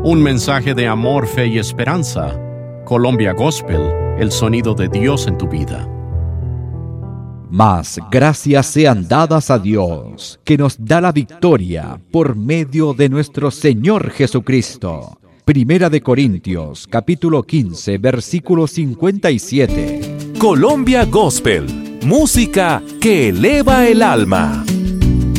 Un mensaje de amor, fe y esperanza. Colombia Gospel, el sonido de Dios en tu vida. Mas gracias sean dadas a Dios, que nos da la victoria por medio de nuestro Señor Jesucristo. Primera de Corintios, capítulo 15, versículo 57. Colombia Gospel, música que eleva el alma.